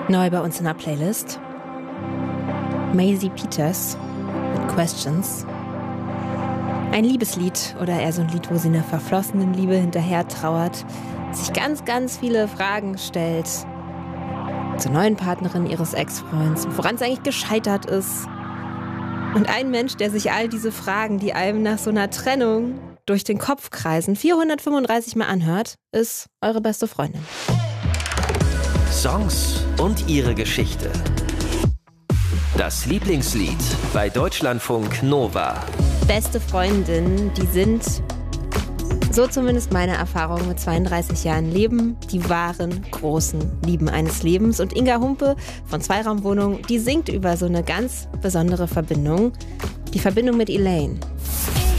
Neu bei uns in der Playlist. Maisie Peters mit Questions. Ein Liebeslied oder eher so ein Lied, wo sie einer verflossenen Liebe hinterher trauert, sich ganz, ganz viele Fragen stellt zur neuen Partnerin ihres Ex-Freunds, woran es eigentlich gescheitert ist. Und ein Mensch, der sich all diese Fragen, die einem nach so einer Trennung durch den Kopf kreisen, 435 Mal anhört, ist eure beste Freundin. Songs und ihre Geschichte. Das Lieblingslied bei Deutschlandfunk Nova. Beste Freundinnen, die sind, so zumindest meine Erfahrung mit 32 Jahren Leben, die wahren, großen Lieben eines Lebens. Und Inga Humpe von Zweiraumwohnung, die singt über so eine ganz besondere Verbindung. Die Verbindung mit Elaine.